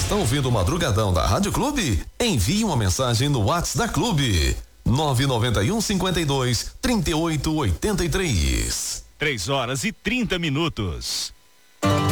está ouvindo o Madrugadão da Rádio Clube? Envie uma mensagem no WhatsApp da Clube. 991 52 38 83. 3 horas e 30 minutos.